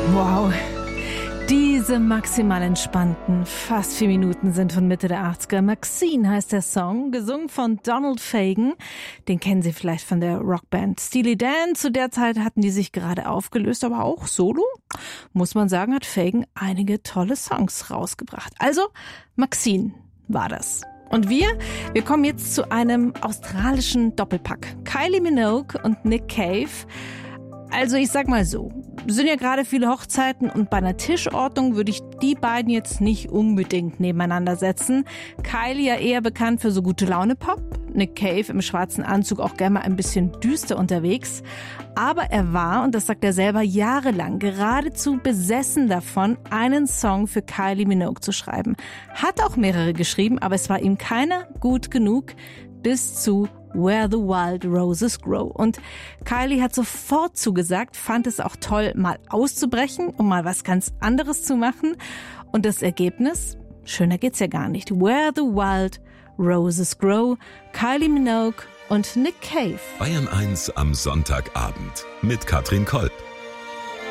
Wow, diese maximal entspannten, fast 4 Minuten sind von Mitte der 80er. Maxine heißt der Song, gesungen von Donald Fagen. Den kennen Sie vielleicht von der Rockband Steely Dan. Zu der Zeit hatten die sich gerade aufgelöst, aber auch solo, muss man sagen, hat Fagen einige tolle Songs rausgebracht. Also, Maxine war das. Und wir kommen jetzt zu einem australischen Doppelpack. Kylie Minogue und Nick Cave. Also ich sag mal so, sind ja gerade viele Hochzeiten und bei einer Tischordnung würde ich die beiden jetzt nicht unbedingt nebeneinander setzen. Kylie ja eher bekannt für so gute Laune-Pop, Nick Cave im schwarzen Anzug auch gerne mal ein bisschen düster unterwegs. Aber er war, und das sagt er selber, jahrelang geradezu besessen davon, einen Song für Kylie Minogue zu schreiben. Hat auch mehrere geschrieben, aber es war ihm keiner gut genug bis zu Where the Wild Roses Grow. Und Kylie hat sofort zugesagt, fand es auch toll, mal auszubrechen, um mal was ganz anderes zu machen. Und das Ergebnis? Schöner geht's ja gar nicht. Where the Wild Roses Grow, Kylie Minogue und Nick Cave. Bayern 1 am Sonntagabend mit Katrin Kolb.